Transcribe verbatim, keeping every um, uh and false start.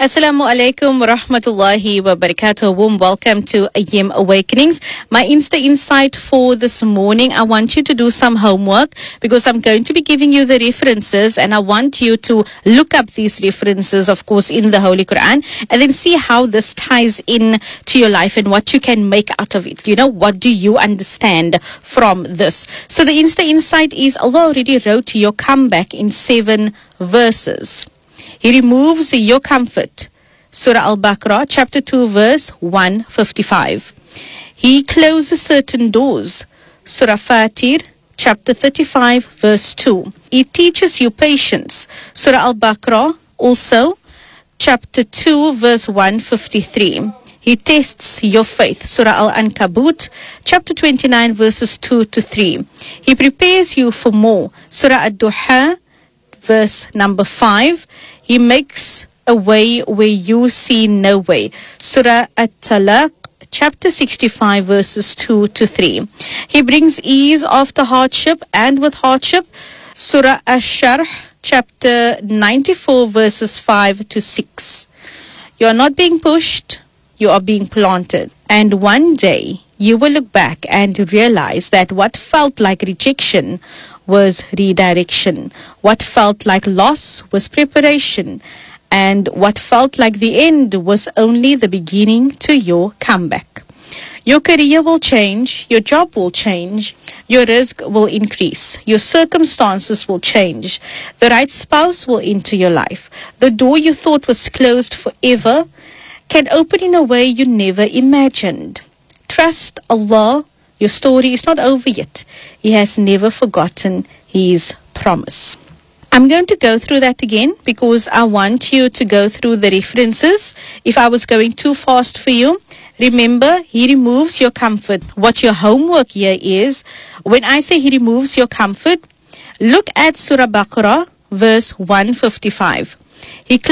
Assalamu alaikum wa rahmatullahi wa barakatuh. Warm welcome to A Y M Awakenings. My Insta Insight for this morning, I want you to do some homework because I'm going to be giving you the references and I want you to look up these references, of course, in the Holy Quran and then see how this ties in to your life and what you can make out of it. You know, what do you understand from this? So the Insta Insight is Allah already wrote your comeback in seven verses. He removes your comfort. Surah Al-Baqarah, chapter two, verse one fifty-five. He closes certain doors. Surah Fatir, chapter thirty-five, verse two. He teaches you patience. Surah Al-Baqarah, also, chapter two, verse one fifty-three. He tests your faith. Surah Al-Ankabut, chapter twenty-nine, verses two to three. He prepares you for more. Surah Ad-Duha, verse number five. He makes a way where you see no way. Surah At-Talaq, chapter sixty-five, verses two to three. He brings ease after hardship and with hardship. Surah Ash-Sharh, chapter ninety-four, verses five to six. You are not being pushed, you are being planted. And one day, you will look back and realize that what felt like rejection was redirection. What felt like loss was preparation. And what felt like the end was only the beginning to your comeback. Your career will change, your job will change, your risk will increase, your circumstances will change, the right spouse will enter your life. The door you thought was closed forever can open in a way you never imagined. Trust Allah. Your story is not over yet. He has never forgotten His promise. I'm going to go through that again because I want you to go through the references. If I was going too fast for you, remember, He removes your comfort. What your homework here is, when I say He removes your comfort, look at Surah Baqarah, verse one fifty-five. He